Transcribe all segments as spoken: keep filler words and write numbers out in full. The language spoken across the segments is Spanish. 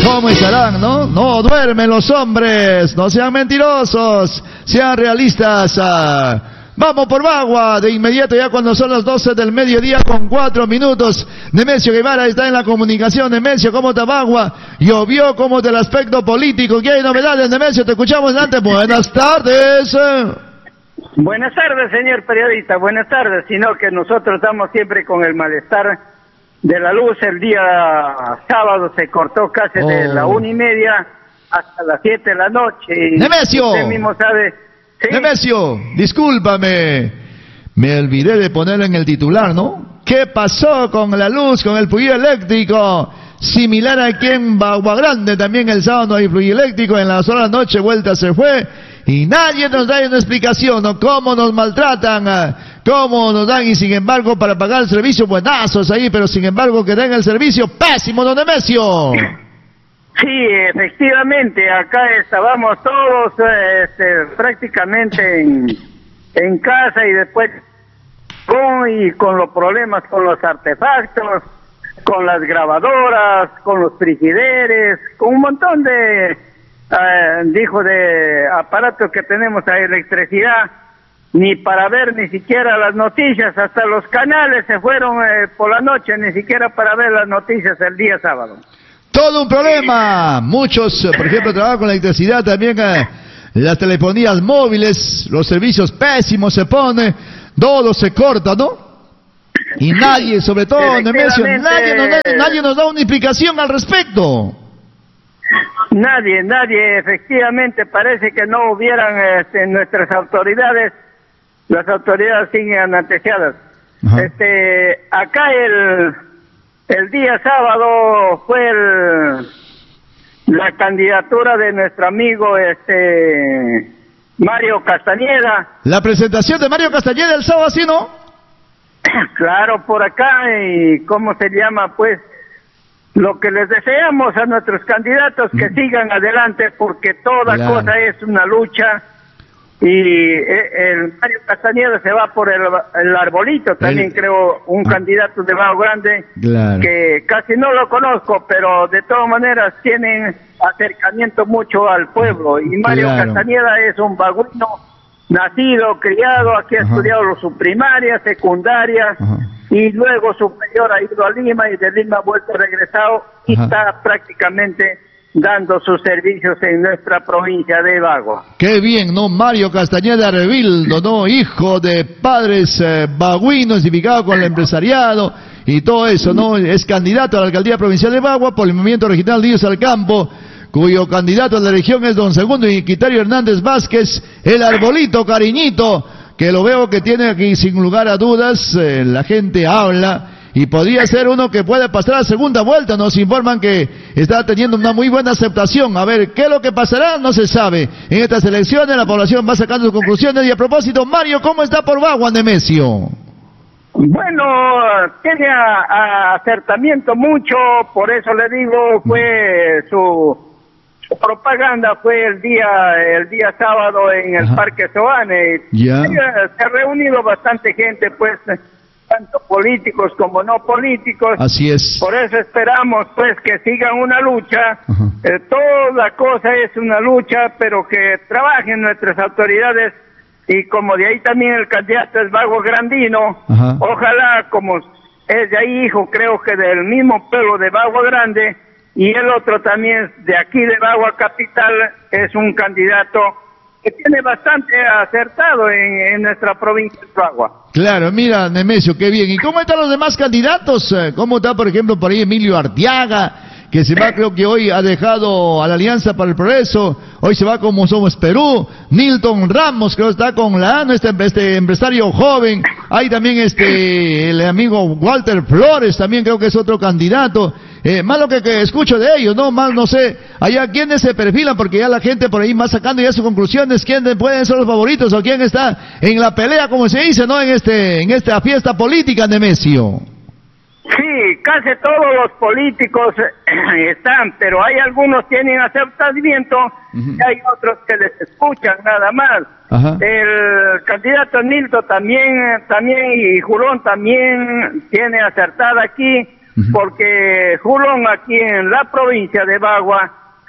¿Cómo estarán, no? No duermen los hombres, no sean mentirosos, sean realistas. Ah, vamos por Bagua, de inmediato ya cuando son las doce del mediodía con cuatro minutos. Nemesio Guevara está en la comunicación. Nemesio, ¿cómo está Bagua? Llovió, ¿cómo del aspecto político? ¿Qué hay novedades, Nemesio? Te escuchamos adelante. Buenas tardes. Buenas tardes, señor periodista, buenas tardes, sino que nosotros estamos siempre con el malestar de la luz. El día sábado se cortó casi oh. de la una y media hasta las siete de la noche. Nemesio, usted mismo sabe. ¿Sí? Nemesio, discúlpame, me olvidé de ponerlo en el titular, ¿no? ¿Qué pasó con la luz, con el fluido eléctrico? Similar aquí en Bagua Grande, también el sábado no hay fluido eléctrico, en las horas de noche vuelta se fue. Y nadie nos da una explicación, ¿no? Cómo nos maltratan, cómo nos dan, y sin embargo, para pagar el servicio, buenazos ahí, pero sin embargo, que den el servicio pésimo, don Nemesio. Sí, efectivamente, acá estábamos todos este, prácticamente en, en casa y después con, y con los problemas con los artefactos, con las grabadoras, con los frigideres, con un montón de... Uh, dijo de aparatos que tenemos a electricidad, ni para ver ni siquiera las noticias, hasta los canales se fueron eh, por la noche, ni siquiera para ver las noticias el día sábado. Todo un problema. Muchos, por ejemplo, trabajan con la electricidad, también eh, las telefonías móviles, los servicios pésimos se ponen, todo se corta, ¿no? Y nadie, sobre todo, Nemesio, nadie nos, nadie, nadie nos da una explicación al respecto. Nadie, nadie, efectivamente, parece que no hubieran este, nuestras autoridades, las autoridades siguen ananteciadas. Este, acá el, el día sábado fue el, la candidatura de nuestro amigo, este, Mario Castañeda. La presentación de Mario Castañeda el sábado, ¿sí, no? Claro, por acá, y ¿cómo se llama, pues? Lo que les deseamos a nuestros candidatos, que sigan adelante, porque toda claro. cosa es una lucha, y el Mario Castañeda se va por el, el arbolito, también el... creo un ah. candidato de Bagua Grande, claro. que casi no lo conozco, pero de todas maneras tienen acercamiento mucho al pueblo, y Mario claro. Castañeda es un bagüino, nacido, criado, aquí ha Ajá. estudiado su primaria, secundaria, Ajá. y luego superior ha ido a Lima, y de Lima ha vuelto regresado, y Ajá. está prácticamente dando sus servicios en nuestra provincia de Bagua. Qué bien, ¿no? Mario Castañeda Revildo, ¿no? Hijo de padres eh, bagüinos, identificado con el empresariado y todo eso, ¿no? Es candidato a la alcaldía provincial de Bagua por el movimiento regional Niños al Campo, cuyo candidato en la región es don Segundo Iquitario Hernández Vázquez, el arbolito cariñito, que lo veo que tiene aquí sin lugar a dudas, eh, la gente habla, y podría ser uno que puede pasar a segunda vuelta. Nos informan que está teniendo una muy buena aceptación. A ver, ¿qué es lo que pasará? No se sabe. En estas elecciones la población va sacando sus conclusiones. Y a propósito, Mario, ¿cómo está por Bagua, Nemesio? Bueno, tiene a, a acertamiento mucho, por eso le digo, fue su, su propaganda fue el día el día sábado en el Ajá. Parque Soane. Ya. Se ha reunido bastante gente, pues, tanto políticos como no políticos. Así es. Por eso esperamos, pues, que sigan una lucha. Eh, toda cosa es una lucha, pero que trabajen nuestras autoridades. Y como de ahí también el candidato es Bagua Grandino, Ajá. ojalá, como es de ahí hijo, creo que del mismo pueblo de Bagua Grande, y el otro también de aquí de Bagua Capital, es un candidato que tiene bastante acertado en, en nuestra provincia de Bagua. Claro, mira, Nemesio, qué bien. ¿Y cómo están los demás candidatos? ¿Cómo está, por ejemplo, por ahí Emilio Arteaga, que se va, creo que hoy ha dejado a la Alianza para el Progreso, hoy se va como Somos Perú? Milton Ramos, creo que está con la ANO, este, este empresario joven. Hay también este, el amigo Walter Flores, también creo que es otro candidato. Eh, más lo que, que escucho de ellos, ¿no? Más no sé, allá quiénes se perfilan, porque ya la gente por ahí va sacando ya sus conclusiones, quiénes pueden ser los favoritos, o quién está en la pelea, como se dice, ¿no? En este, en esta fiesta política, Nemesio. Sí, casi todos los políticos están, pero hay algunos que tienen acertamiento, uh-huh. y hay otros que les escuchan nada más. Ajá. El candidato Nildo también, también, y Julón también tiene acertada aquí. uh-huh. porque Julón aquí en la provincia de Bagua,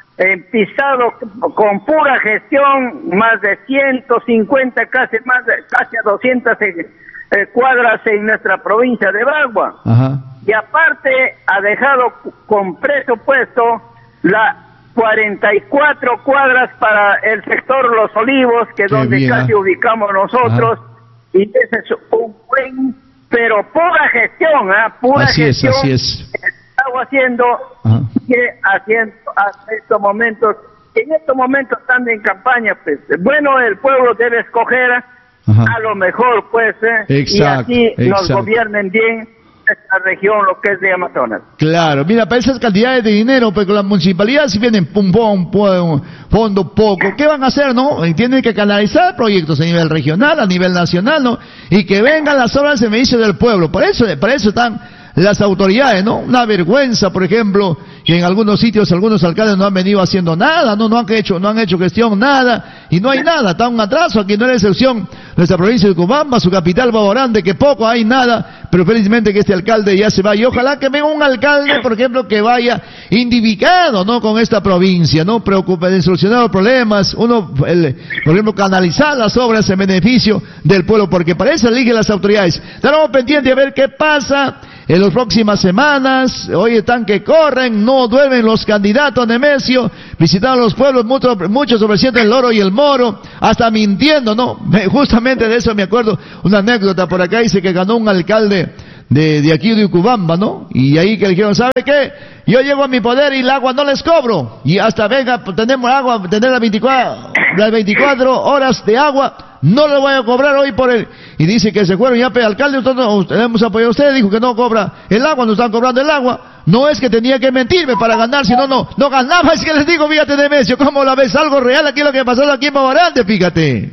empezado con pura gestión, más de ciento cincuenta, casi más de, casi a doscientas eh, cuadras en nuestra provincia de Bagua. Ajá. Y aparte ha dejado con presupuesto la cuarenta y cuatro cuadras para el sector Los Olivos, que es Qué donde bien, casi ¿eh? nosotros, nosotros, y ese es un buen, pero pura gestión, ¿ah? ¿eh? Pura así gestión. Es, así es. Estamos haciendo, Ajá. que haciendo hasta estos momentos, en estos momentos están en campaña, pues, bueno, el pueblo debe escoger Ajá. a lo mejor, pues, eh, exacto, y así nos exacto. gobiernen bien esta región, lo que es de Amazonas. Claro, mira, para esas cantidades de dinero, pues con la municipalidad si vienen pum pum, pum, fondo poco, ¿qué van a hacer, no? Tienen que canalizar proyectos a nivel regional, a nivel nacional, ¿no? Y que vengan las obras en beneficio del pueblo. Por eso, para eso están las autoridades, ¿no? Una vergüenza, por ejemplo, que en algunos sitios algunos alcaldes no han venido haciendo nada, no, no han hecho, no han hecho gestión, nada, y no hay nada, está un atraso, aquí no es la excepción, nuestra provincia de Cubamba, su capital Baborán, que poco hay nada, pero felizmente que este alcalde ya se va, y ojalá que venga un alcalde, por ejemplo, que vaya identificado, ¿no? Con esta provincia, ¿no? Preocupa de solucionar los problemas, uno, el, por ejemplo, canalizar las obras en beneficio del pueblo, porque para eso eligen las autoridades. Estaremos pendientes a ver qué pasa en las próximas semanas. Hoy están que corren, no duermen los candidatos. Nemesio, visitaron los pueblos, muchos, muchos ofreciendo el oro y el moro, hasta mintiendo, ¿no? Justamente de eso me acuerdo, una anécdota por acá, dice que ganó un alcalde de, de aquí de Ucubamba, ¿no? Y ahí que le dijeron, ¿sabe qué? Yo llego a mi poder y el agua no les cobro, y hasta venga, tenemos agua, tener las veinticuatro, las veinticuatro horas de agua, no le voy a cobrar hoy por él. Y dice que se fueron, ya, pero alcalde, nosotros hemos apoyado a usted, dijo que no cobra el agua, no están cobrando el agua. No es que tenía que mentirme para ganar, sino no, no ganaba, es que les digo, fíjate, Nemesio, ¿cómo la ves? Algo real aquí lo que pasó aquí en Babarante, fíjate.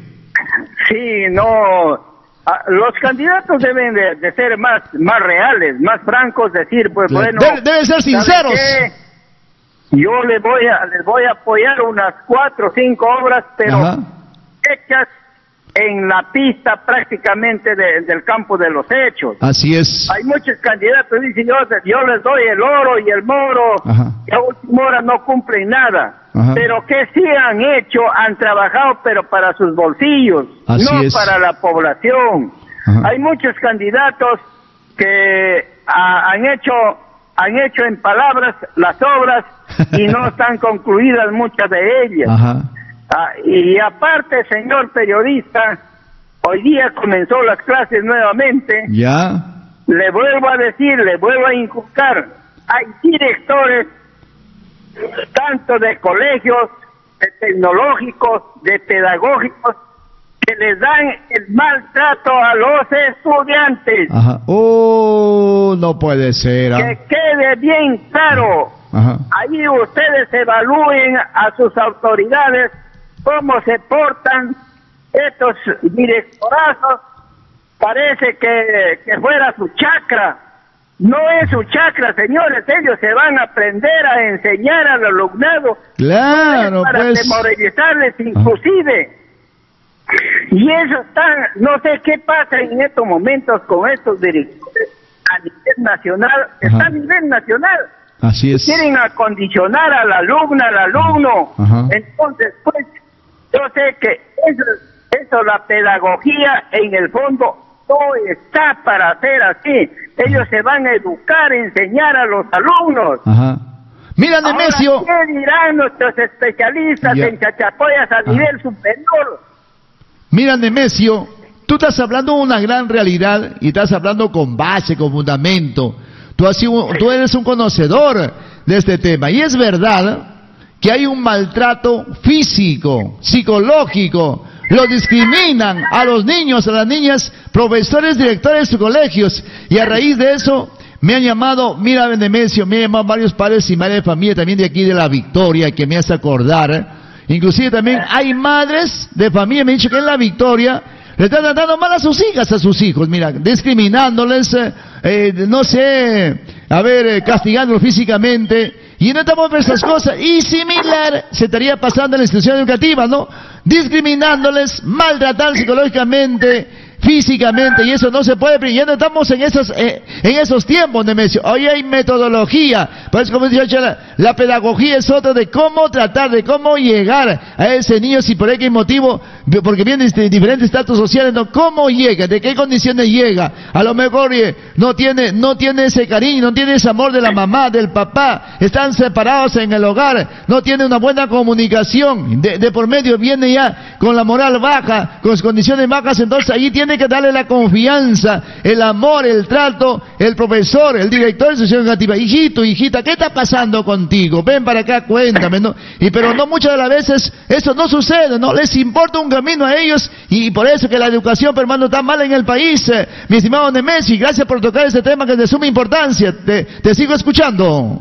Sí, no, los candidatos deben de, de ser más, más reales, más francos, decir, pues bueno. Debe, deben ser sinceros. Yo les voy a, les voy a apoyar unas cuatro o cinco obras, pero Ajá. hechas en la pista prácticamente de, del campo de los hechos. Así es. Hay muchos candidatos que dicen, yo, yo les doy el oro y el moro, Ajá. y a última hora no cumplen nada. Ajá. Pero que sí han hecho, han trabajado, pero para sus bolsillos, Así no es. para la población. Ajá. Hay muchos candidatos que a, han hecho han hecho en palabras las obras y no están concluidas muchas de ellas. Ajá. Ah, y aparte, señor periodista, hoy día comenzó las clases nuevamente. Ya. Le vuelvo a decir, le vuelvo a inculcar, hay directores tanto de colegios, de tecnológicos, de pedagógicos, que les dan el maltrato a los estudiantes. Ajá. Oh, no puede ser. ¿eh? Que quede bien claro. Ajá. Ahí ustedes evalúen a sus autoridades cómo se portan estos directorazos. Parece que, que fuera su chacra. No es su chacra, señores. Ellos se van a aprender a enseñar al alumnado. Claro, para pues. demoralizarles inclusive. Ajá. Y eso está, no sé qué pasa en estos momentos con estos directores a nivel nacional. Ajá. Está a nivel nacional. Así es. Quieren acondicionar al alumno, al alumno. Ajá. Entonces, pues, yo sé que eso, eso, la pedagogía en el fondo no está para hacer así. Ellos se van a educar, enseñar a los alumnos. Ajá. Mira, Nemesio. Ahora, ¿qué dirán nuestros especialistas ya. en chachapoyas a Ajá. nivel superior? Mira, Nemesio, tú estás hablando de una gran realidad y estás hablando con base, con fundamento. Tú, has sido, tú eres un conocedor de este tema. Y es verdad que hay un maltrato físico, psicológico, lo discriminan a los niños, a las niñas, profesores, directores de colegios, y a raíz de eso me han llamado, mira, Nemesio, me han llamado varios padres y madres de familia también de aquí de La Victoria, que me hace acordar, ¿eh? Inclusive también hay madres de familia, me han dicho que en La Victoria le están tratando mal a sus hijas, a sus hijos, mira, discriminándoles, eh, eh, no sé, a ver, eh, castigándolos físicamente. Y no estamos por esas cosas, y similar se estaría pasando en la institución educativa, ¿no? Discriminándoles, maltratando psicológicamente, físicamente, y eso no se puede, ya no estamos en esos, eh, en esos tiempos, Nemesio. Hoy hay metodología, pues como dice la, la pedagogía es otra de cómo tratar, de cómo llegar a ese niño, si por X motivo, porque viene de diferentes estatus sociales, no, cómo llega, de qué condiciones llega. A lo mejor eh, no tiene, no tiene ese cariño, no tiene ese amor de la mamá, del papá, están separados en el hogar, no tiene una buena comunicación, de, de por medio viene ya con la moral baja, con sus condiciones bajas, entonces allí tiene que darle la confianza, el amor, el trato, el profesor, el director de institución educativa. Hijito, hijita, ¿qué está pasando contigo? Ven para acá, cuéntame, ¿no? Y pero no muchas de las veces eso no sucede, ¿no? Les importa un camino a ellos, y por eso que la educación, hermano, está mal en el país. Eh, mi estimado Nemesio, gracias por tocar este tema que es de suma importancia. Te, te sigo escuchando.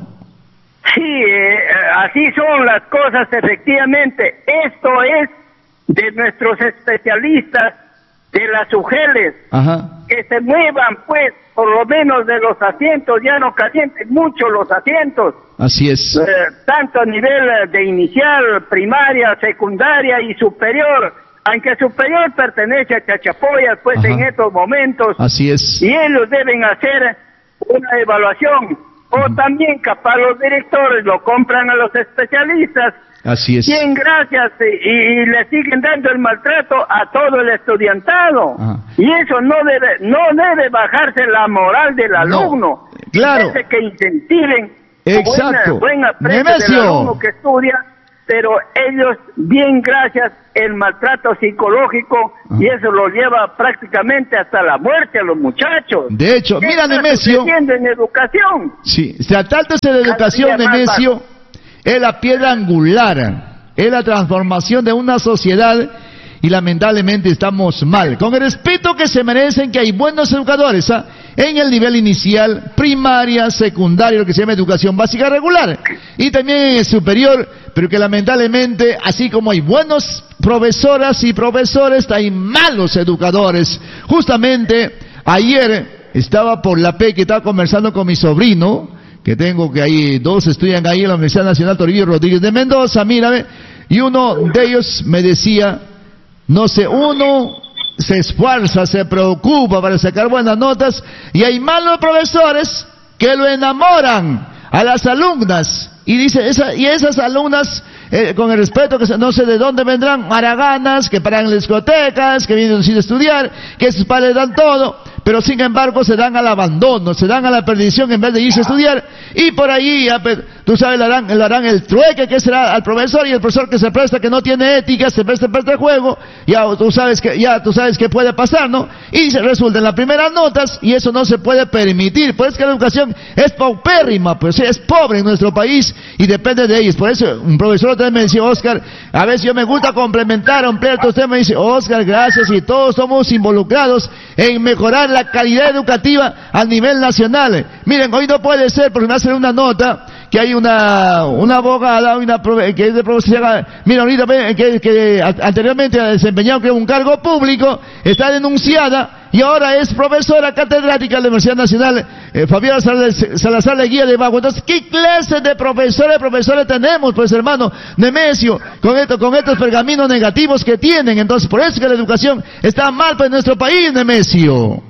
Sí, eh, así son las cosas, efectivamente. Esto es de nuestros especialistas, de las U G E L S, Ajá. que se muevan, pues, por lo menos de los asientos, ya no calienten mucho los asientos. Así es. Eh, tanto a nivel de inicial, primaria, secundaria y superior, aunque superior pertenece a Chachapoyas, pues, Ajá. en estos momentos. Así es. Y ellos deben hacer una evaluación. O uh-huh. también capaz los directores lo compran a los especialistas. Así es. Bien, gracias, y, y le siguen dando el maltrato a todo el estudiantado. Ajá. Y eso no debe, no debe bajarse la moral del alumno. No, claro. Debe que incentiven Exacto. buen aprecio del alumno que estudia, pero ellos, bien, gracias, el maltrato psicológico, Ajá. y eso lo lleva prácticamente hasta la muerte a los muchachos. De hecho, mira, Nemesio. en educación. Sí, tratándose de educación, Nemesio, es la piedra angular, es la transformación de una sociedad, y lamentablemente estamos mal. Con el respeto que se merecen, que hay buenos educadores, ¿ah? En el nivel inicial, primaria, secundaria, lo que se llama educación básica regular, y también en el superior, pero que lamentablemente, así como hay buenos profesoras y profesores, hay malos educadores. Justamente ayer estaba por la P, que estaba conversando con mi sobrino, que tengo que ahí, dos estudian ahí en la Universidad Nacional Toribio Rodríguez de Mendoza, mírame, y uno de ellos me decía, no sé, uno se esfuerza, se preocupa para sacar buenas notas, y hay malos profesores que lo enamoran a las alumnas, y dice, esa, y esas alumnas, eh, con el respeto, que no sé de dónde vendrán, haraganas, que paran en las discotecas, que vienen sin estudiar, que sus padres dan todo, pero sin embargo se dan al abandono, se dan a la perdición en vez de irse a estudiar, y por ahí, ya, tú sabes, le harán, le harán el trueque que será al profesor, y el profesor que se presta, que no tiene ética, se presta para este juego, ya tú sabes que, ya tú sabes que puede pasar, ¿no? Y se resulta en las primeras notas, y eso no se puede permitir, pues es que la educación es paupérrima, pues es pobre en nuestro país, y depende de ellos. Por eso un profesor también me decía, Oscar, a veces yo me gusta complementar, ampliar estos temas, me dice, Oscar, gracias, y todos somos involucrados en mejorar la calidad educativa a nivel nacional. Miren, hoy no puede ser, porque me hacen una nota, que hay una, una abogada, una, que es de profesora, mira, ahorita, que, que anteriormente ha desempeñado, creo, un cargo público, está denunciada, y ahora es profesora catedrática de la Universidad Nacional, eh, Fabiola Salazar Leguía de Bagua. Entonces, ¿qué clase de profesores, profesores tenemos, pues, hermano Nemesio, con esto, con estos pergaminos negativos que tienen? Entonces, por eso que la educación está mal, pues, en nuestro país, Nemesio.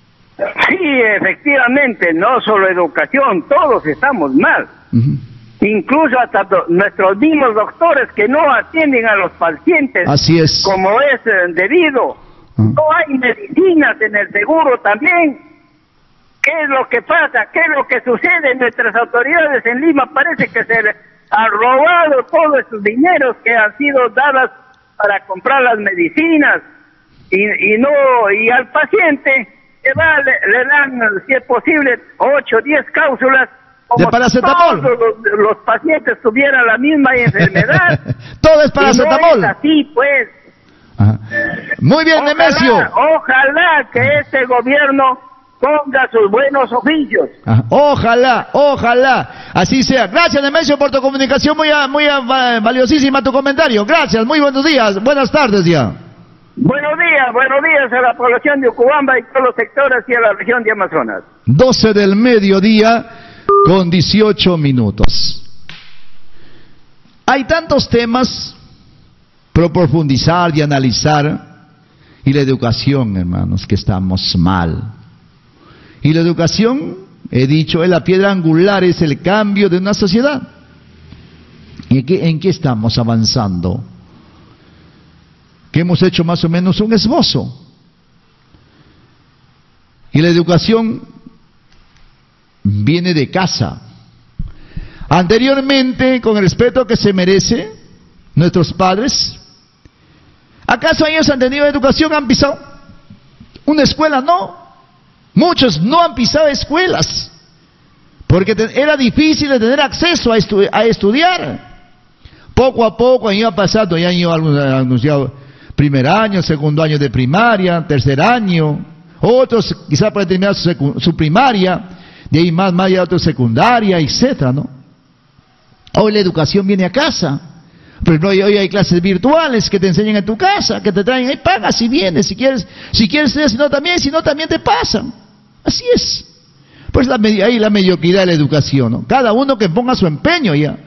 Sí, efectivamente, no solo educación, todos estamos mal. Uh-huh. Incluso hasta do, nuestros mismos doctores que no atienden a los pacientes. Así es. Como es eh, debido. Uh-huh. No hay medicinas en el seguro también. ¿Qué es lo que pasa? ¿Qué es lo que sucede? Nuestras autoridades en Lima parece que se han robado todos esos dineros que han sido dados para comprar las medicinas. Y, y no, y al paciente le, va, le, le dan, si es posible, ocho o diez cápsulas. Como de paracetamol. Todos los, los pacientes tuvieran la misma enfermedad. Todo es paracetamol. No es así, pues. Ajá. Muy bien, ojalá, Nemesio. Ojalá que este gobierno ponga sus buenos oficios. Ajá. Ojalá, ojalá, así sea. Gracias, Nemesio, por tu comunicación, muy, muy valiosísima tu comentario. Gracias, muy buenos días, buenas tardes ya. Buenos días, buenos días a la población de Ucubamba y todos los sectores y a la región de Amazonas. doce del mediodía con dieciocho minutos. Hay tantos temas por profundizar y analizar, y la educación, hermanos, que estamos mal. Y la educación, he dicho, es la piedra angular, es el cambio de una sociedad. ¿Y en qué, en qué estamos avanzando? Que hemos hecho más o menos un esbozo. Y la educación viene de casa. Anteriormente, con el respeto que se merece nuestros padres, ¿acaso ellos han tenido educación? ¿Han pisado una escuela? No. Muchos no han pisado escuelas, porque te, era difícil de tener acceso a, estu, a estudiar. Poco a poco han ido pasando, ya han ido algunos anunciado primer año, segundo año de primaria, tercer año, otros quizás para terminar su, su primaria, de ahí más, más ya otros secundaria, etcétera, ¿no? Hoy la educación viene a casa. Pero hoy, hoy hay clases virtuales que te enseñan en tu casa, que te traen, ahí pagas si vienes, si quieres, si quieres, si no también, si no también te pasan. Así es. Pues la, ahí la mediocridad de la educación, ¿no? Cada uno que ponga su empeño ya.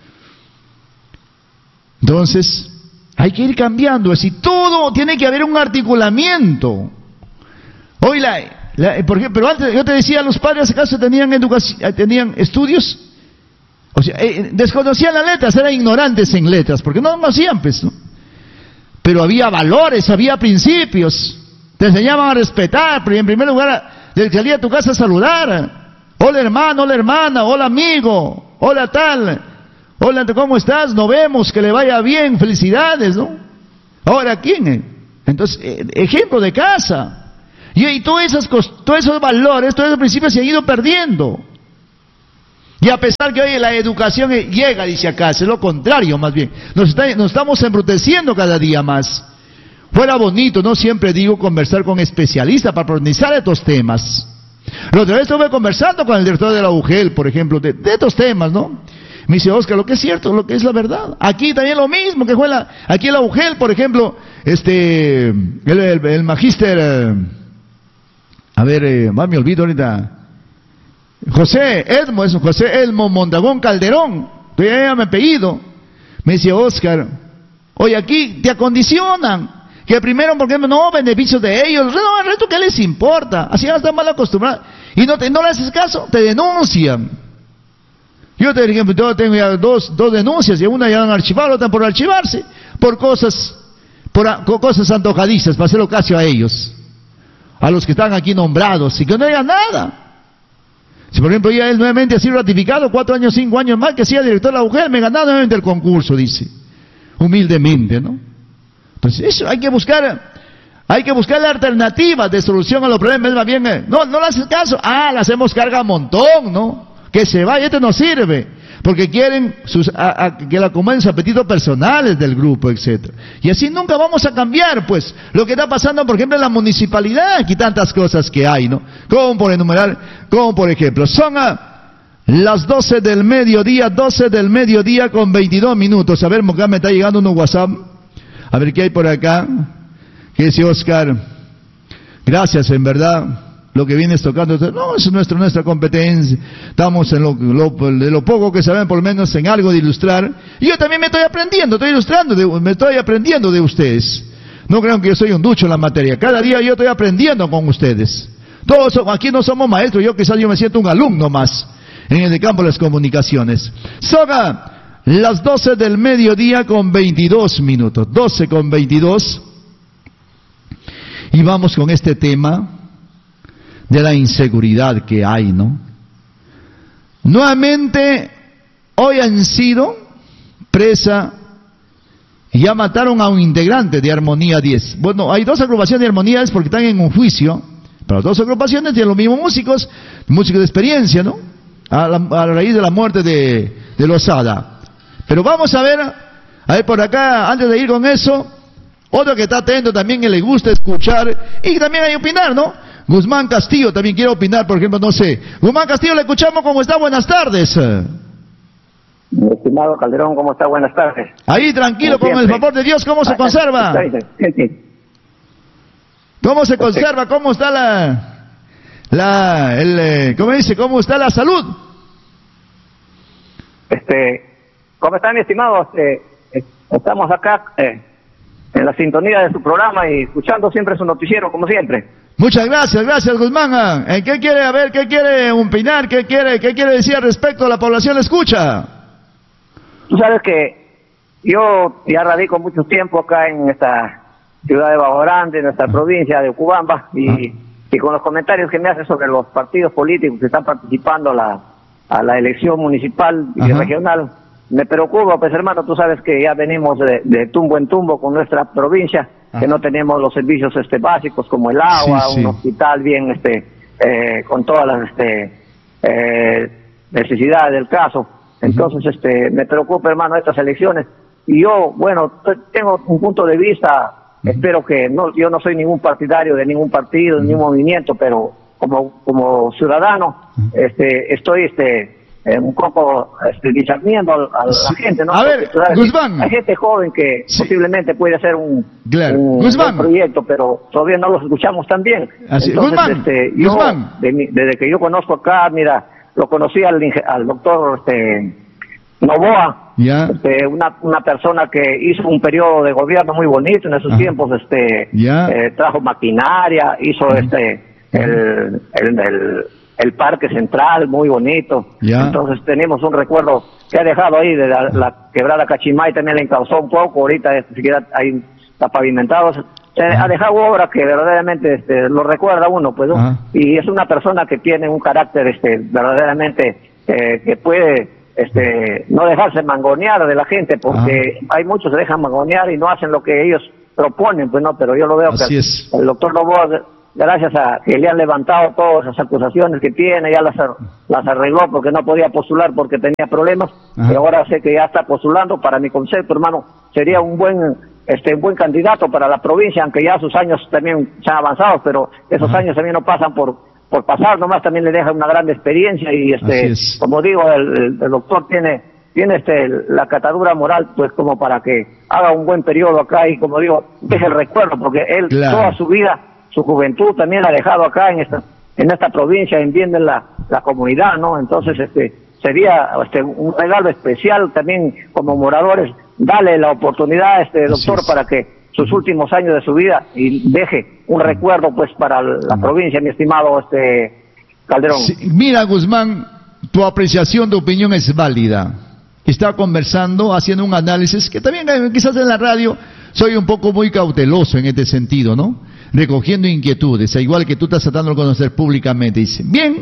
Entonces, hay que ir cambiando, es decir, todo tiene que haber un articulamiento. Hoy la, la por ejemplo, pero antes yo te decía, los padres acaso tenían educación, tenían estudios. O sea, eh, desconocían las letras, eran ignorantes en letras, porque no conocían, pues, ¿no? Pero había valores, había principios, te enseñaban a respetar, en primer lugar, de salir a tu casa a saludar, hola hermano, hola hermana, hola amigo, hola tal, hola, ¿cómo estás? Nos vemos, que le vaya bien, felicidades, ¿no? Ahora, ¿quién? Entonces, eh, ejemplo de casa, y, y todos, esos, todos esos valores, todos esos principios se han ido perdiendo. Y a pesar que hoy la educación llega, dice acá, es lo contrario más bien. Nos, está, nos estamos embruteciendo cada día más. Fuera bonito, no siempre digo conversar con especialistas para profundizar estos temas. La otra vez estuve conversando con el director de la U G E L, por ejemplo, de, de estos temas, ¿no? Me dice, Oscar, lo que es cierto, lo que es la verdad. Aquí también lo mismo que fue la, aquí en la U G E L, por ejemplo, este, el, el, el magíster, eh, a ver, eh, más me olvido ahorita. José Edmo, es José Edmo Mondagón Calderón, todavía me he apellido. Me dice, Oscar, oye, aquí te acondicionan, que primero, porque no, beneficios de ellos, no, el resto que les importa, así ya están mal acostumbrados, y no, te, no le haces caso, te denuncian. Yo, por ejemplo, yo tengo ya dos, dos denuncias, y una ya han archivado, otra por archivarse, por cosas, por, por cosas antojadizas, para hacerlo caso a ellos, a los que están aquí nombrados, y que no digan nada. Si por ejemplo ya él nuevamente ha sido ratificado, cuatro años, cinco años más, que sea director de la U G E L, me he ganado nuevamente el concurso, dice, humildemente, ¿no? Entonces eso hay que buscar, hay que buscar la alternativa de solución a los problemas, más bien, no, no le haces caso, ah, le hacemos carga a montón, ¿no? Que se vaya, este no sirve, porque quieren sus, a, a, que la coman sus apetitos personales del grupo, etcétera. Y así nunca vamos a cambiar, pues, lo que está pasando, por ejemplo, en la municipalidad, aquí tantas cosas que hay, ¿no? Como por enumerar, como por ejemplo, son a las doce del mediodía, doce del mediodía con veintidós minutos. A ver, acá me está llegando un WhatsApp. A ver qué hay por acá. ¿Qué dice Oscar? Gracias, en verdad. Lo que vienes tocando, no, es nuestra, nuestra competencia, estamos en lo, lo, de lo poco que sabemos, por lo menos en algo de ilustrar, y yo también me estoy aprendiendo, estoy ilustrando, de, me estoy aprendiendo de ustedes, no crean que yo soy un ducho en la materia, cada día yo estoy aprendiendo con ustedes, todos somos, aquí no somos maestros, yo quizás yo me siento un alumno más, en el campo de las comunicaciones. Son a las doce del mediodía con veintidós minutos, doce con veintidós, y vamos con este tema de la inseguridad que hay, ¿no? Nuevamente, hoy han sido presa y ya mataron a un integrante de Armonía diez. Bueno, hay dos agrupaciones de Armonía diez porque están en un juicio, pero las dos agrupaciones tienen los mismos músicos, músicos de experiencia, ¿no? A, la, a raíz de la muerte de, de Lozada. Pero vamos a ver, a ver por acá, antes de ir con eso, otro que está atento también, que le gusta escuchar y también hay que opinar, ¿no? Guzmán Castillo también quiere opinar, por ejemplo, no sé. Guzmán Castillo, le escuchamos, ¿cómo está? Buenas tardes. Mi estimado Calderón, ¿cómo está? Buenas tardes. Ahí, tranquilo, con el favor de Dios, ¿cómo se conserva? ¿Cómo se conserva? ¿Cómo está la, la, el, ¿cómo dice? ¿Cómo está la salud? Este, ¿cómo están, estimados? Eh, estamos acá, eh, en la sintonía de su programa y escuchando siempre su noticiero, como siempre. Muchas gracias, gracias Guzmán. ¿En qué quiere, a ver, qué quiere opinar, qué quiere, qué quiere decir al respecto a la población? ¿Le escucha? Tú sabes que yo ya radico mucho tiempo acá en esta ciudad de Bajo Grande, en nuestra provincia de Ocubamba, y, ah. y con los comentarios que me hace sobre los partidos políticos que están participando a la, a la elección municipal y Ajá. regional, me preocupa, pues hermano, tú sabes que ya venimos de, de tumbo en tumbo con nuestra provincia, Ajá. que no tenemos los servicios este básicos como el agua, sí, sí. un hospital bien este eh, con todas las este eh, necesidades del caso. Entonces uh-huh. este me preocupa, hermano, estas elecciones. Y yo, bueno, tengo un punto de vista, uh-huh. espero que no, yo no soy ningún partidario de ningún partido, uh-huh. de ningún movimiento, pero como como ciudadano, uh-huh. este estoy este Eh, un poco este, discerniendo a, a sí. la gente, ¿no? A ver, sabes, Guzmán. Hay gente joven que sí. posiblemente puede hacer un, claro. un, un proyecto, pero todavía no los escuchamos tan bien. Así. Entonces, Guzmán. Este, yo, Guzmán. De mi, desde que yo conozco acá, mira, lo conocí al, al doctor este, Novoa, yeah. este, una, una persona que hizo un periodo de gobierno muy bonito en esos Ajá. tiempos, este, yeah. eh, trajo maquinaria, hizo uh-huh. este, el, el, el el parque central, muy bonito. Yeah. Entonces tenemos un recuerdo que ha dejado ahí de la, la quebrada Cachimay, también le encauzó un poco, ahorita este, siquiera ahí está pavimentado. Se uh-huh. ha dejado obras que verdaderamente este, lo recuerda uno, pues, ¿no? Uh-huh. Y es una persona que tiene un carácter este, verdaderamente eh, que puede este, no dejarse mangonear de la gente, porque uh-huh. hay muchos que se dejan mangonear y no hacen lo que ellos proponen, pues no, pero yo lo veo Así que es. el doctor Novoa, gracias a que le han levantado todas esas acusaciones que tiene, ya las, las arregló porque no podía postular porque tenía problemas, Ajá. y ahora sé que ya está postulando. Para mi concepto, hermano, sería un buen este un buen candidato para la provincia, aunque ya sus años también se han avanzado, pero esos Ajá. años también no pasan por por pasar, nomás también le deja una gran experiencia y este como digo, el, el doctor tiene tiene este la catadura moral pues como para que haga un buen periodo acá y como digo, deje el recuerdo, porque él claro. toda su vida, su juventud también la ha dejado acá en esta en esta provincia, en bien de la, la comunidad, ¿no? Entonces, este sería este un regalo especial también como moradores, darle la oportunidad a este doctor para que sus últimos años de su vida y deje un recuerdo pues para la uh-huh. provincia, mi estimado este Calderón. Sí, mira, Guzmán, tu apreciación, tu opinión es válida. Está conversando, haciendo un análisis que también quizás en la radio soy un poco muy cauteloso en este sentido, ¿no? Recogiendo inquietudes, igual que tú estás tratando de conocer públicamente. Dice, bien,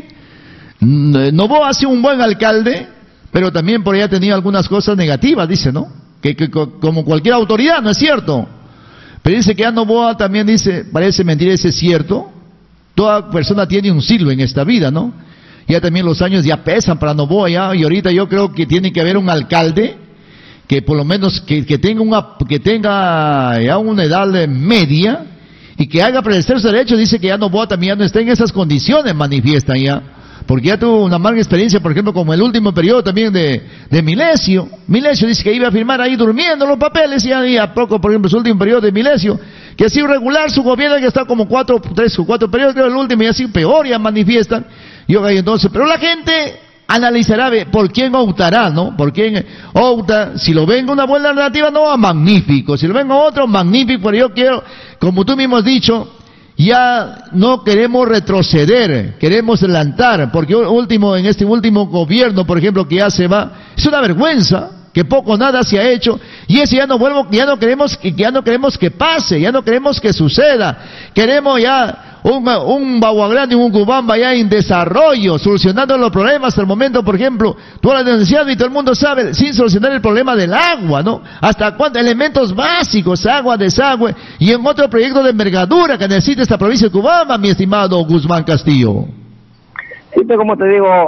Novoa ha sido un buen alcalde, pero también por ahí ha tenido algunas cosas negativas, dice, ¿no? Que, que como cualquier autoridad, ¿no es cierto? Pero dice que a Novoa también dice, parece mentira, ese es cierto. Toda persona tiene un siglo en esta vida, ¿no? Ya también los años ya pesan para Novoa, ya, y ahorita yo creo que tiene que haber un alcalde que por lo menos que, que tenga una que tenga ya una edad media y que haga prevalecer sus derechos. Dice que ya Novoa también ya no está en esas condiciones, manifiestan ya, porque ya tuvo una mala experiencia, por ejemplo, como el último periodo también de, de Milesio. Milesio dice que iba a firmar ahí durmiendo los papeles, y ya, y a poco, por ejemplo, su último periodo de Milesio, que ha sido regular su gobierno, que está como cuatro, tres o cuatro periodos, creo el último, y así peor, ya manifiestan. Yo, entonces, pero la gente analizará por quién optará, ¿no? Por quién opta. Si lo venga una buena alternativa, no, magnífico. Si lo venga otro, magnífico. Pero yo quiero, como tú mismo has dicho, ya no queremos retroceder, queremos adelantar, porque último, en este último gobierno, por ejemplo, que ya se va, es una vergüenza que poco o nada se ha hecho, y ese ya no vuelvo, ya no queremos, ya no queremos que pase, ya no queremos que suceda, queremos ya un, un Bagua Grande y un Cubamba ya en desarrollo, solucionando los problemas. Hasta el momento, por ejemplo, toda la necesidad y todo el mundo sabe, sin solucionar el problema del agua, ¿no? Hasta cuántos elementos básicos, agua, desagüe, y en otro proyecto de envergadura que necesita esta provincia de Cubamba, mi estimado Guzmán Castillo. Sí, pero como te digo,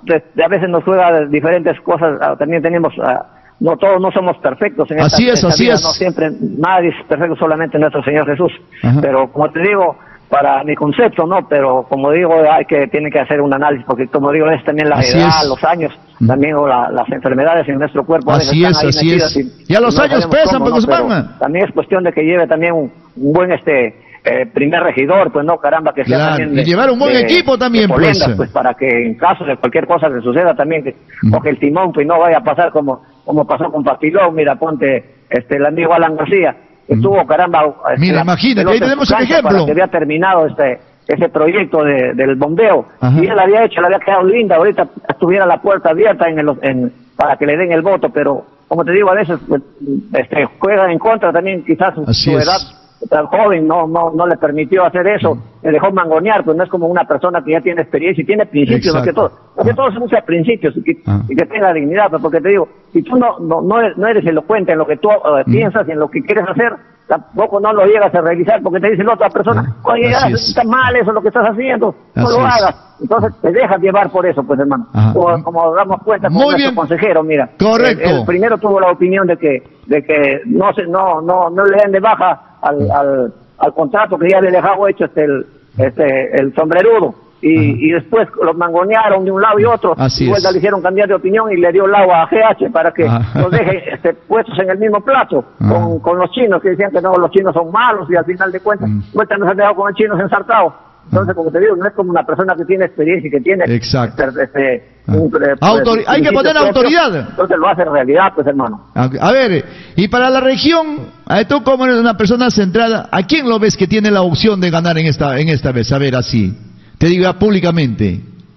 a veces nos juega diferentes cosas, también tenemos... No, todos no somos perfectos en esta, así es, esta así vida, es. no siempre, nadie es perfecto, solamente nuestro Señor Jesús. Ajá. Pero como te digo, para mi concepto, no, pero como digo, hay que, tiene que hacer un análisis, porque como digo, es también la así edad, es. los años, también o la, las enfermedades en nuestro cuerpo. Así es, así es. Y, ya los no años pesan, cómo, pues, ¿no? También es cuestión de que lleve también un, un buen este eh, primer regidor, pues no, caramba, que sea claro. también de, y llevar un buen de, equipo también, de polendas, pues. pues para que en caso de cualquier cosa que suceda también, que mm. coge el timón, pues no vaya a pasar como como pasó con Pastilón. Mira, ponte este el amigo Alan García, que mm. tuvo, caramba... Este, Mira, imagínate, ahí tenemos el ejemplo. Para que había terminado este ese proyecto de, del bombeo. Ajá. Y él la había hecho, la había quedado linda, ahorita estuviera la puerta abierta en el, en, para que le den el voto, pero como te digo, a veces pues, este, juegan en contra también, quizás su, su edad tan joven no no no le permitió hacer eso, mm. le dejó mangonear, pues no es como una persona que ya tiene experiencia y tiene principios, más que todo, porque todos son muchos principios y que, ah. y que tenga dignidad, pues porque te digo, si tú no no no eres, no eres elocuente en lo que tú uh, mm. piensas y en lo que quieres hacer, tampoco no lo llegas a realizar porque te dice la otra persona, ah, oye, ya, está mal eso lo que estás haciendo, no así lo hagas. Es. Entonces te dejas llevar por eso, pues hermano. Como, como damos cuenta con nuestro bien. consejero, mira. Correcto. El, el primero tuvo la opinión de que de que no se no no no le den de baja al al, al contrato que ya le dejaba hecho este el este el sombrerudo. Y, y después los mangonearon de un lado y otro, Así y vuelta le hicieron cambiar de opinión y le dio el agua a G H para que Ajá. los deje este, puestos en el mismo plato con, con los chinos, que decían que no, los chinos son malos y al final de cuentas, mm. vuelta nos han dejado con los chinos ensartados. Entonces, como te digo, no es como una persona que tiene experiencia y que tiene... Exacto. Este, este, un, pues, Autori hay que poner propio, autoridad. Entonces lo hace realidad, pues, hermano. A, a ver, y para la región, a ver, tú como eres una persona centrada, ¿a quién lo ves que tiene la opción de ganar en esta en esta vez? A ver, así, te diga públicamente.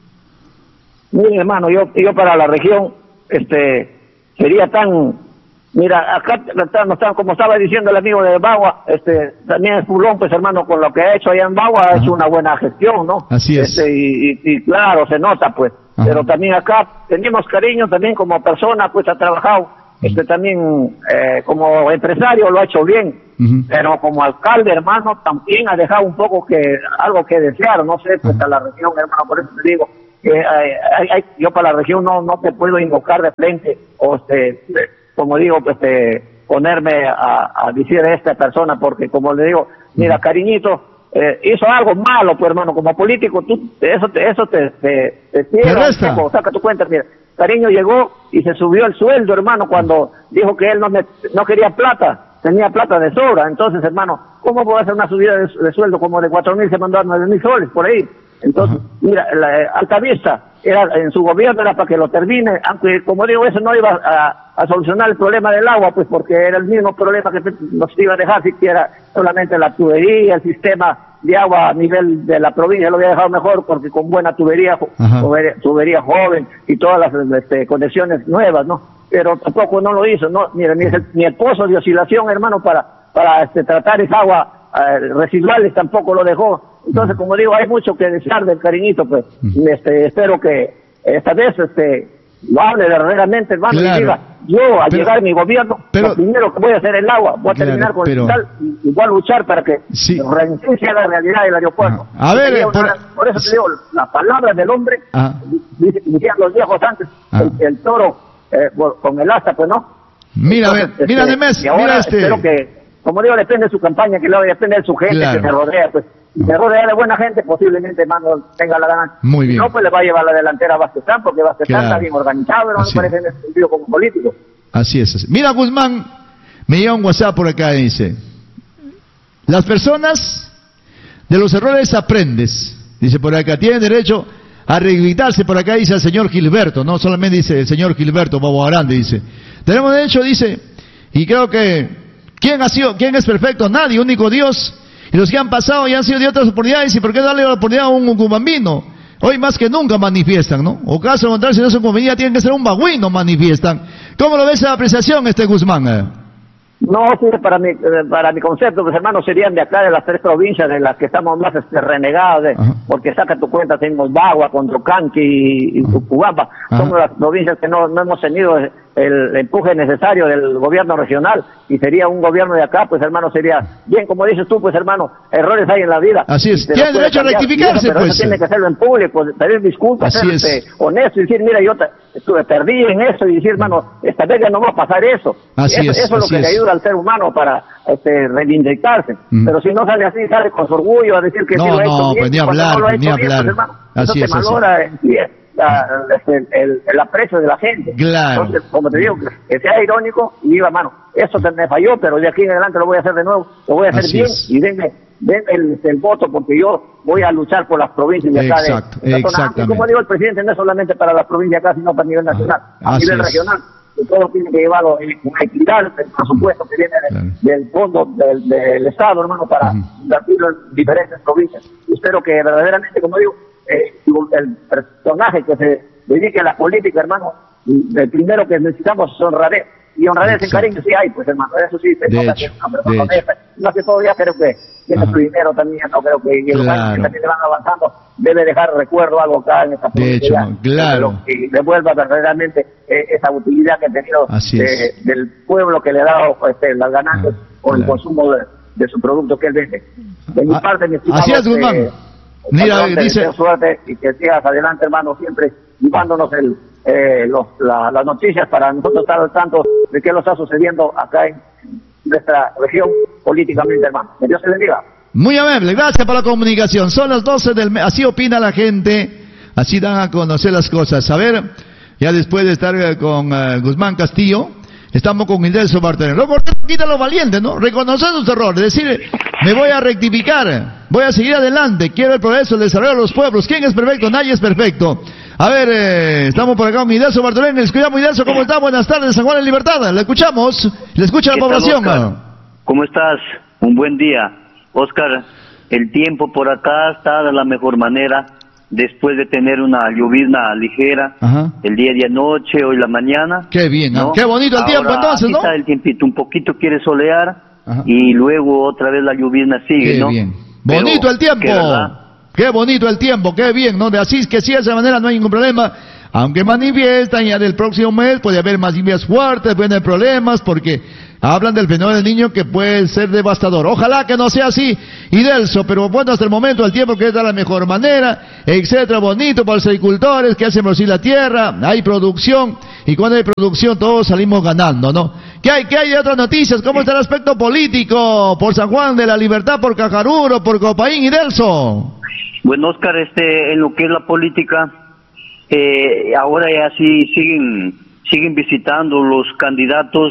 Miren, hermano, yo yo para la región, este, sería tan... Mira, acá como estaba diciendo el amigo de Bagua, este, también es Fulón, pues hermano, con lo que ha hecho allá en Bagua, ha Ajá. hecho una buena gestión, ¿no? Así es. Este, y, y, y claro, se nota, pues. Ajá. Pero también acá tenemos cariño también como persona, pues ha trabajado, este, también eh, como empresario lo ha hecho bien, uh-huh. pero como alcalde, hermano, también ha dejado un poco que, algo que desear, no sé, pues uh-huh. a la región, hermano, por eso te digo, que eh, hay, hay, yo para la región no, no te puedo invocar de frente, o este, como digo, pues eh, ponerme a, a decir a esta persona, porque como le digo, mira, Cariñito eh, hizo algo malo, pues hermano, como político, tú, eso te, eso te, te, te cierra un poco, saca tu cuenta, mira, Cariño llegó y se subió el sueldo, hermano, cuando dijo que él no, me, no quería plata, tenía plata de sobra, entonces, hermano, ¿cómo puede hacer una subida de, de sueldo como de cuatro mil se mandó a nueve mil soles, por ahí? Entonces, Ajá. mira, la, eh, Altavista, era, en su gobierno era para que lo termine, aunque como digo, eso no iba a, a solucionar el problema del agua, pues porque era el mismo problema que nos iba a dejar si quiera solamente la tubería, el sistema de agua a nivel de la provincia lo había dejado mejor, porque con buena tubería, tubería, tubería joven y todas las este, conexiones nuevas, ¿no? Pero tampoco no lo hizo, ¿no? Mira, ni el, ni el pozo de oscilación, hermano, para, para este, tratar esa agua eh, residuales tampoco lo dejó. Entonces, como digo, hay mucho que desear del Cariñito, pues, y este, espero que esta vez, este, lo hable verdaderamente, hermano, claro. y diga, yo, al pero, llegar a mi gobierno, pero, lo primero que voy a hacer es el agua, voy a claro, terminar con pero, el tal, y, y voy a luchar para que sí. reinicie la realidad del aeropuerto. Ah, a ver, digo, por, por eso te digo, las palabras del hombre, ah. decían los viejos antes, ah. el, el toro, eh, con el asta, pues, ¿no? Mira, Entonces, este, mira, Demes, mira este. Espero que, como digo, depende de su campaña, que luego depende de su gente claro. que se rodea, pues. Si se rodea de buena gente, posiblemente, hermano, tenga la ganancia. Muy bien. No, pues le va a llevar la delantera a Bastestán, porque Bastestán claro. está bien organizado, no me parece en ese sentido como político. Así es. Así. Mira, Guzmán, me llega un WhatsApp por acá y dice, las personas de los errores aprendes. Dice por acá, tienen derecho a reivindicarse. Por acá dice el señor Gilberto, no solamente dice el señor Gilberto Bobo Grande, dice. Tenemos derecho, dice, y creo que, ¿quién ha sido, quién es perfecto? Nadie, único Dios. Y los que han pasado ya han sido de otras oportunidades, ¿y por qué darle la oportunidad a un cubambino? Hoy más que nunca manifiestan, ¿no? O caso contrario, si no son convenidas, tienen que ser un bagüino, manifiestan. ¿Cómo lo ves esa apreciación, este Guzmán? No, sí, para mi, para mi concepto, pues hermanos, serían de acá de las tres provincias de las que estamos más este, renegados, de, porque saca tu cuenta, tenemos Bagua, Condrocanqui y, y Tucubamba, somos las provincias que no, no hemos tenido el, el empuje necesario del gobierno regional, y sería un gobierno de acá, pues hermano, sería bien, como dices tú, pues hermano, errores hay en la vida. Así es, tiene derecho a rectificarse, pero pues. Eso tiene que hacerlo en público, pedir disculpas, ser este, honesto y decir, mira, yo te, estuve perdí en eso, y decir, hermano, esta vez ya no va a pasar eso. Así eso, es, eso es lo que es. le ayuda al ser humano para este, reivindicarse. Mm. Pero si no sale así, sale con su orgullo a decir que no, sí lo ha hecho no, bien, pues ni hablar, no ni hablar. Bien, pues, así eso es, te valora así. La, el, el, el aprecio de la gente. Claro. Entonces, como te digo, que, que sea irónico y diga, mano, eso te me falló, pero de aquí en adelante lo voy a hacer de nuevo, lo voy a hacer así bien es. y denme, denme el, el voto, porque yo voy a luchar por las provincias de acá. Exacto, de, de exactamente. Y como digo, el presidente no es solamente para las provincias acá, sino para nivel nacional, a así nivel es. regional. que todo tiene que llevarlo en una equidad, el presupuesto que viene de, claro. del fondo del, del Estado, hermano, para uh-huh. invertirlo en diferentes provincias. Y espero que verdaderamente, como digo, eh, el personaje que se dedique a la política, hermano, el primero que necesitamos es honradez. Y honradez en cariño sí hay, pues, hermano, eso sí, se nota que es una persona honesta. No que todavía creo que tiene su dinero también, no creo que en los años que también le van avanzando, debe dejar recuerdo algo acá en esta política. De hecho, claro. Y devuelva verdaderamente eh, esa utilidad que ha tenido de, del pueblo que le ha dado este, las ganancias ah, por claro. el consumo de, de su producto que él vende. De mi ah, parte, mi estimado, así es, Guzmán. Eh, Mira, dice... suerte y que sigas adelante, hermano, siempre llevándonos el... Eh, los, la, las noticias para nosotros estar al tanto de qué lo está sucediendo acá en nuestra región políticamente, hermano. Que Dios te bendiga. Muy amable, gracias por la comunicación. Son las doce del mes, así opina la gente, así dan a conocer las cosas. A ver, ya después de estar con uh, Guzmán Castillo, estamos con Idelso Bartolomé. Lo importante es quitar los valientes, ¿no? Reconocer sus errores, decir, me voy a rectificar, voy a seguir adelante, quiero el progreso, el desarrollo de los pueblos. ¿Quién es perfecto? Nadie es perfecto. A ver, eh, estamos por acá con Idelso Bartolomé. Les escuchamos, Idelso, ¿cómo está? Buenas tardes, San Juan en Libertad. Le escuchamos, le escucha la población. Tal, ¿cómo estás? Un buen día. Oscar, el tiempo por acá está de la mejor manera. Después de tener una llovizna ligera, ajá. el día de anoche, hoy la mañana. Qué bien, ¿no? Qué bonito el Ahora, tiempo entonces, ¿no? Está el tiempito, un poquito quiere solear, ajá. y luego otra vez la llovizna sigue, qué ¿no? Bien. Bonito Pero, el tiempo. Qué bonito el tiempo, qué bien, ¿no? De así que sí, de esa manera no hay ningún problema. Aunque manifiestan ya del próximo mes puede haber más lluvias fuertes, pueden haber problemas, porque hablan del fenómeno del niño que puede ser devastador. Ojalá que no sea así, Idelso, pero bueno, hasta el momento el tiempo que es de la mejor manera, etcétera, bonito para los agricultores que hacen producir la tierra, hay producción, y cuando hay producción todos salimos ganando, ¿no? ¿Qué hay, qué hay de otras noticias? ¿Cómo está el aspecto político por San Juan de la Libertad, por Cajaruro, por Copaín, Idelso? Bueno, Oscar, este, en lo que es la política, eh, ahora ya sí siguen, siguen visitando los candidatos,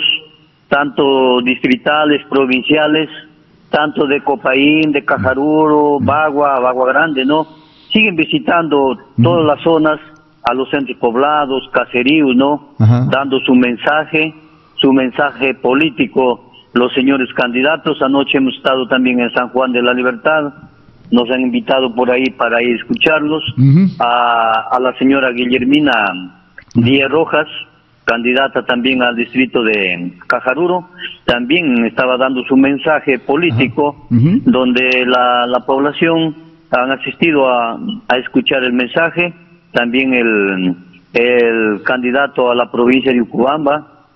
tanto distritales, provinciales, tanto de Copaín, de Cajaruro, Bagua, Bagua Grande, ¿no? Siguen visitando todas las zonas, a los centros poblados, caseríos, ¿no? Ajá. Dando su mensaje, su mensaje político, los señores candidatos. Anoche hemos estado también en San Juan de la Libertad. Nos han invitado por ahí para ir a escucharlos. Uh-huh. a, a la señora Guillermina Díaz Rojas, candidata también al distrito de Cajaruro, también estaba dando su mensaje político, uh-huh. donde la, la población han asistido a, a escuchar el mensaje. También el, el candidato a la provincia de Ucubamba,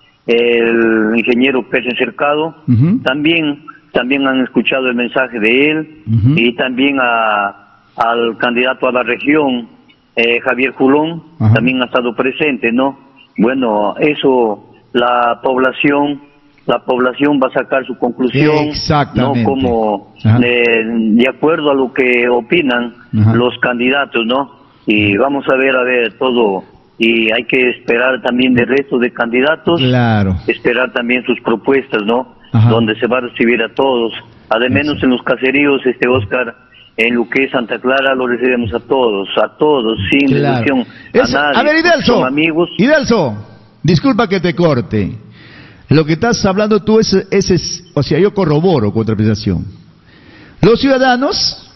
el ingeniero Pérez Cercado, uh-huh. también también han escuchado el mensaje de él, uh-huh. y también a, al candidato a la región, eh, Javier Julón, uh-huh. también ha estado presente, ¿no? Bueno, eso, la población, la población va a sacar su conclusión, exactamente, ¿no? Como de, de acuerdo a lo que opinan uh-huh. los candidatos, ¿no? Y vamos a ver, a ver todo, y hay que esperar también del resto de candidatos, claro. esperar también sus propuestas, ¿no? Ajá. Donde se va a recibir a todos, además sí. en los caseríos, este Oscar, en lo que es Santa Clara lo recibimos a todos, a todos, sin claro. reducción a es, nadie. A ver, Idelso, son amigos. Idelso, disculpa que te corte. Lo que estás hablando tú es, es, es o sea, yo corroboro con otra apreciación. Los ciudadanos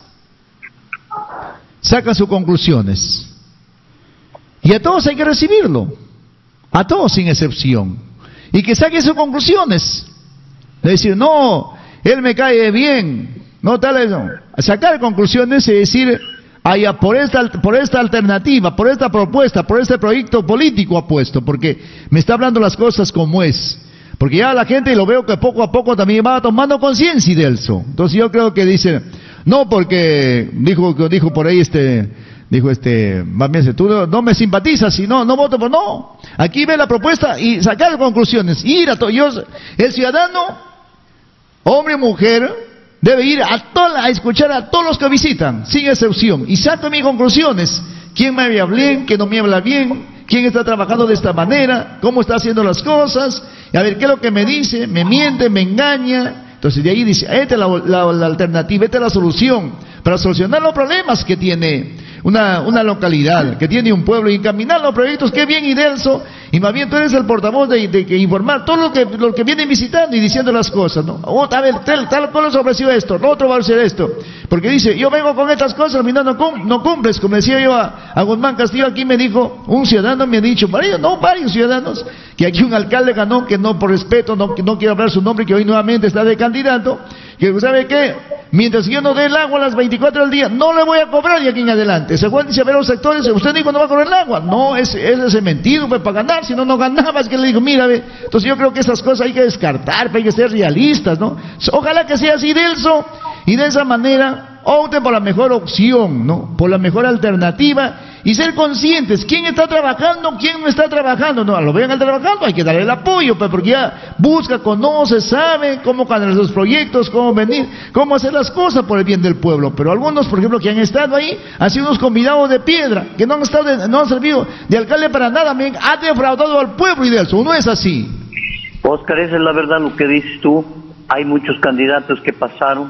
sacan sus conclusiones y a todos hay que recibirlo, a todos sin excepción, y que saquen sus conclusiones. De decir, no, él me cae bien, no tal, no. Sacar conclusiones y decir, ay, por esta, por esta alternativa, por esta propuesta, por este proyecto político apuesto, porque me está hablando las cosas como es. Porque ya la gente, lo veo que poco a poco también va tomando conciencia, Idelso. Entonces yo creo que dice, no porque, dijo, dijo por ahí este, dijo este, más bien, tú no, no me simpatizas, si no, no voto por no. Aquí ve la propuesta y sacar conclusiones, ir a todo, yo, el ciudadano, hombre o mujer, debe ir a, toda, a escuchar a todos los que visitan, sin excepción, y saco mis conclusiones. ¿Quién me habla bien? ¿Quién no me habla bien? ¿Quién está trabajando de esta manera? ¿Cómo está haciendo las cosas? Y a ver, ¿qué es lo que me dice? ¿Me miente? ¿Me engaña? Entonces de ahí dice, esta es la, la, la alternativa, esta es la solución, para solucionar los problemas que tiene una, una localidad, que tiene un pueblo, y encaminar los proyectos, qué bien, Idelso, y más bien tú eres el portavoz de, de, de informar todo lo que, lo que vienen visitando y diciendo las cosas, ¿no? Oh, a ver, tal, tal cual les ofreció esto, lo otro va a ser esto, porque dice, yo vengo con estas cosas, mira, no, no cumples, como decía yo a, a Guzmán Castillo, aquí me dijo, un ciudadano me ha dicho, varios, no, varios ciudadanos, que aquí un alcalde ganó, que no por respeto, no, que no quiero hablar su nombre, que hoy nuevamente está de candidato, que sabe qué, mientras yo no dé el agua a las veinticuatro del día, no le voy a cobrar de aquí en adelante. Se dice a ver los sectores, usted dijo no va a cobrar el agua, no, es, es ese mentido, pues para ganar, si no, no ganaba, es que le digo, mira, ve, entonces yo creo que esas cosas hay que descartar, hay que ser realistas, ¿no? Ojalá que sea así, Delso, y de esa manera opten por la mejor opción, ¿no? Por la mejor alternativa y ser conscientes, quién está trabajando, quién no está trabajando, no, a lo vean trabajando, hay que darle el apoyo, pues, porque ya busca, conoce, sabe cómo canalizar los proyectos, cómo venir, cómo hacer las cosas por el bien del pueblo, pero algunos, por ejemplo, que han estado ahí, han sido unos convidados de piedra, que no han estado, de, no han servido de alcalde para nada, han defraudado al pueblo y de eso, no es así. Oscar, esa es la verdad lo que dices tú, hay muchos candidatos que pasaron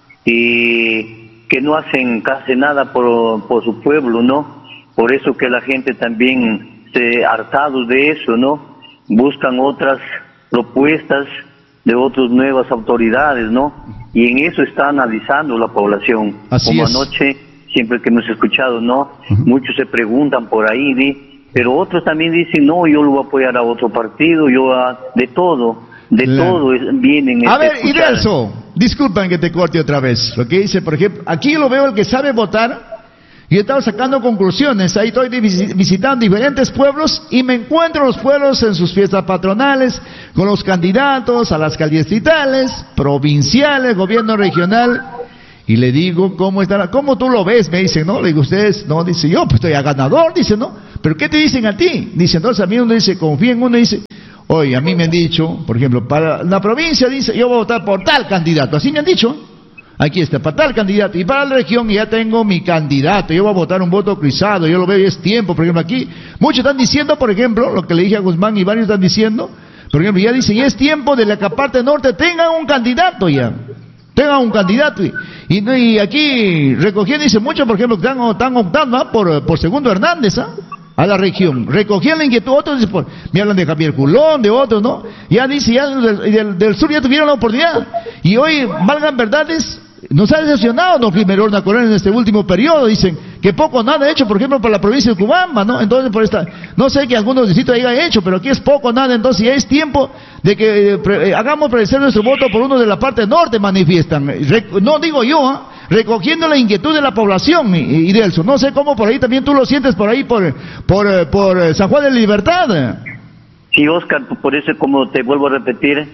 y que no hacen casi nada por, por su pueblo, ¿no? Por eso que la gente también se hartados de eso, ¿no? Buscan otras propuestas de otras nuevas autoridades, ¿no? Y en eso está analizando la población. Así Como es. Anoche, siempre que hemos escuchado, ¿no? Uh-huh. Muchos se preguntan por ahí, ¿sí? Pero otros también dicen, no, yo lo voy a apoyar a otro partido, yo a... de todo. De claro. Todo es, vienen a ver, Idelso, disculpan que te corte otra vez. Lo que dice, por ejemplo, aquí lo veo el que sabe votar y he estado sacando conclusiones. Ahí estoy visitando diferentes pueblos y me encuentro los pueblos en sus fiestas patronales, con los candidatos a las alcaldías distritales, provinciales, gobierno regional. Y le digo, ¿cómo está? ¿Cómo tú lo ves? Me dicen, ¿no? Le digo, ustedes, no, dice, yo pues estoy a ganador, dice, ¿no? ¿Pero qué te dicen a ti? Dice, entonces a mí uno dice, confía en uno, dice, oye, a mí me han dicho, por ejemplo, para la provincia dice, yo voy a votar por tal candidato, así me han dicho, aquí está, para tal candidato, y para la región ya tengo mi candidato, yo voy a votar un voto cruzado, yo lo veo y es tiempo, por ejemplo, aquí, muchos están diciendo, por ejemplo, lo que le dije a Guzmán y varios están diciendo, por ejemplo, ya dicen, ya es tiempo de la parte norte, tengan un candidato ya, tengan un candidato, y, y, y aquí recogiendo, dice muchos, por ejemplo, están, están optando ¿ah? por, por Segundo Hernández, ¿ah? a la región, recogían la inquietud, otros dicen, por, me hablan de Javier Culón, de otros, ¿no? Ya dice, ya del, del, del sur ya tuvieron la oportunidad, y hoy, valgan verdades, nos ha decepcionado don Flimerón Corona en este último periodo, dicen que poco o nada ha hecho, por ejemplo, para la provincia de Cubamba, ¿no? Entonces, por esta, no sé que algunos distritos hayan hecho, pero aquí es poco o nada, entonces ya es tiempo de que eh, pre, eh, hagamos prevalecer nuestro voto por uno de la parte norte, manifiestan, Re, no digo yo, ¿eh? recogiendo la inquietud de la población, y, y de eso, no sé cómo por ahí también tú lo sientes por ahí, por, por, por San Juan de la Libertad. Sí, Oscar, por eso como te vuelvo a repetir,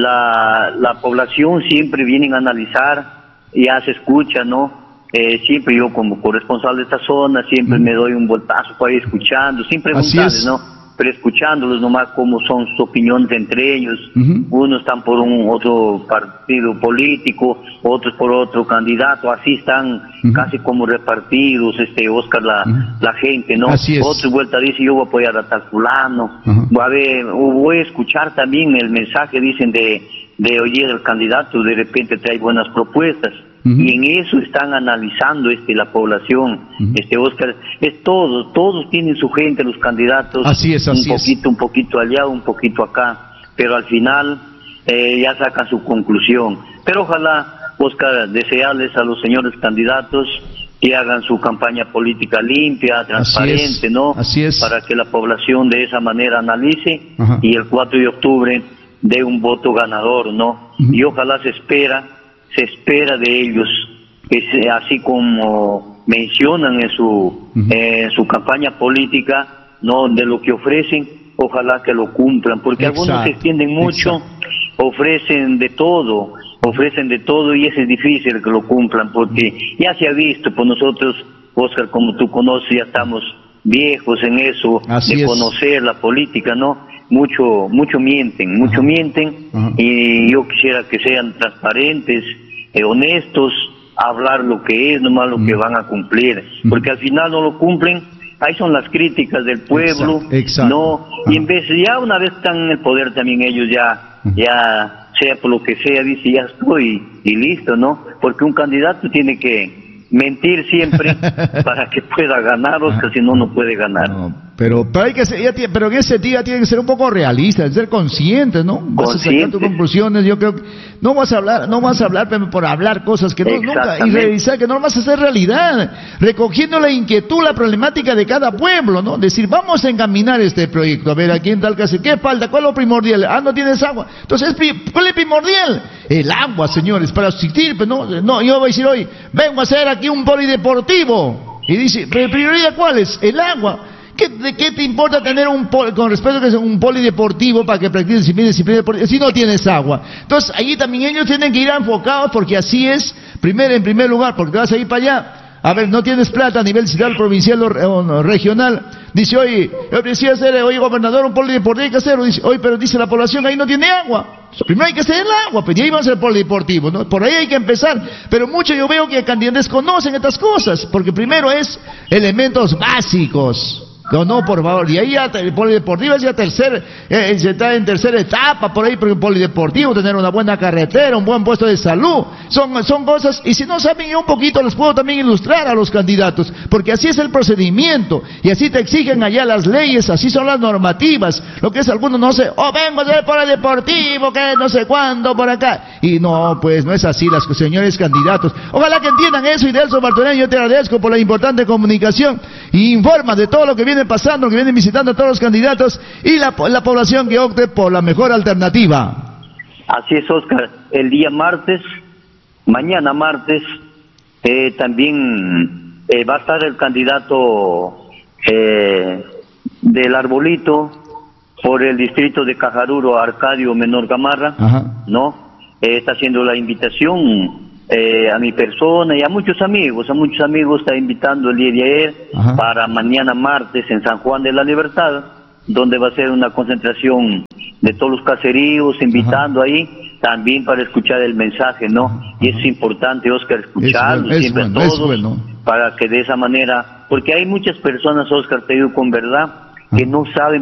la, la población siempre vienen a analizar, ya se escucha, ¿no? Eh, siempre yo como corresponsal de esta zona, siempre mm. me doy un voltazo para ir escuchando, sin preguntarles, ¿no? Pero escuchándolos nomás cómo son sus opiniones entre ellos. Uh-huh. Unos están por un otro partido político, otros por otro candidato, así están uh-huh. casi como repartidos, este Oscar, la, uh-huh. la gente, ¿no? Otro vuelta dice, yo voy a apoyar a tal fulano, uh-huh. voy a ver, voy a escuchar también el mensaje, dicen, de, de oye, el candidato de repente trae buenas propuestas. Uh-huh. Y en eso están analizando este la población, uh-huh. este Oscar, es todos, todos tienen su gente, los candidatos, así es, así un poquito, es. un poquito allá, un poquito acá, pero al final eh, ya sacan su conclusión. Pero ojalá, Oscar, desearles a los señores candidatos que hagan su campaña política limpia, transparente, así es, ¿no? Así es. Para que la población de esa manera analice uh-huh. y el cuatro de octubre dé un voto ganador, ¿no? Uh-huh. Y ojalá se espera se espera de ellos que se, así como mencionan en su uh-huh. eh, en su campaña política, no de lo que ofrecen, ojalá que lo cumplan, porque exacto, algunos se extienden mucho, exacto. ofrecen de todo, ofrecen de todo y eso es difícil que lo cumplan, porque uh-huh. ya se ha visto, pues nosotros, Oscar, como tú conoces, ya estamos viejos en eso, así de es. conocer la política, ¿no? Mucho, mucho mienten, mucho uh-huh. mienten, uh-huh. y yo quisiera que sean transparentes, eh, honestos, hablar lo que es, nomás lo uh-huh. que van a cumplir, uh-huh. porque al final no lo cumplen, ahí son las críticas del pueblo, exacto, exacto. no, uh-huh. y en vez de ya una vez están en el poder también ellos ya, uh-huh. ya sea por lo que sea, dice ya estoy y listo, ¿no? Porque un candidato tiene que mentir siempre para que pueda ganar, Oscar, si no, no puede ganar. No, pero, pero, hay que ser, ya tiene, pero en ese día tiene que ser un poco realista, ser consciente, ¿no? Vas a sacar tus conclusiones, yo creo que no vas a hablar, no vas a hablar pero por hablar cosas que no, nunca, y realizar que no vas a hacer realidad, recogiendo la inquietud, la problemática de cada pueblo, ¿no? Decir, vamos a encaminar este proyecto, a ver, aquí en tal caso, ¿qué falta? ¿Cuál es lo primordial? Ah, no tienes agua. Entonces, ¿cuál es primordial? El agua, señores, para asistir, pero no, no, yo voy a decir hoy, vengo a hacer aquí un polideportivo, y dice, ¿pero prioridad cuál es? El agua. ¿Qué, ¿De qué te importa tener un poli, con respecto a que sea un polideportivo para que practiques disciplina, disciplina deportiva, si no tienes agua? Entonces, allí también ellos tienen que ir enfocados, porque así es, primero, en primer lugar, porque te vas a ir para allá. A ver, no tienes plata a nivel ciudad, provincial o, o regional. Dice, oye, yo decía hacer, oye, gobernador, un polideportivo hay que hacerlo. Dice, oye, pero dice la población ahí no tiene agua. Primero hay que hacer el agua, pues y ahí vamos al polideportivo, ¿no? Por ahí hay que empezar. Pero mucho yo veo que candidatos conocen estas cosas, porque primero es elementos básicos. No, no, por favor, y ahí ya el polideportivo es ya tercer, eh, se está en tercera etapa, por ahí, porque el polideportivo, tener una buena carretera, un buen puesto de salud, son, son cosas, y si no saben yo un poquito, les puedo también ilustrar a los candidatos, porque así es el procedimiento, y así te exigen allá las leyes, así son las normativas, lo que es algunos no sé, oh, vengo a hacer polideportivo, que no sé cuándo, por acá, y no, pues no es así, las señores candidatos, ojalá que entiendan eso, y Delso Bartolomé, yo te agradezco por la importante comunicación, y informa de todo lo que viene pasando, que vienen visitando a todos los candidatos y la, la población que opte por la mejor alternativa. Así es, Oscar. El día martes, mañana martes, eh, también eh, va a estar el candidato eh, del Arbolito por el distrito de Cajaruro, Arcadio Menor Gamarra, Ajá. ¿no? Eh, está haciendo la invitación Eh, a mi persona y a muchos amigos, a muchos amigos está invitando el día de ayer Ajá. para mañana martes en San Juan de la Libertad, donde va a ser una concentración de todos los caseríos, invitando Ajá. ahí, también para escuchar el mensaje, ¿no? Ajá. Y es importante, Oscar, escucharlo es siempre bueno, a todos, bueno. para que de esa manera, porque hay muchas personas, Oscar, te digo con verdad, que Ajá. no saben